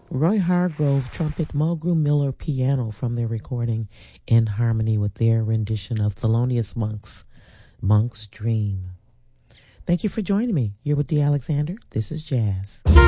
Roy Hargrove trumpet, Mulgrew Miller piano from their recording In Harmony with their rendition of Thelonious Monk's Dream. Thank you for joining me. You're with Dee Alexander. This is Jazz.